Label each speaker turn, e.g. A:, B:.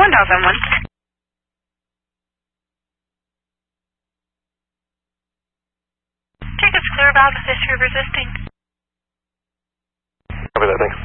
A: 1001. Tickets clear about with history of resisting.
B: Copy that, thanks.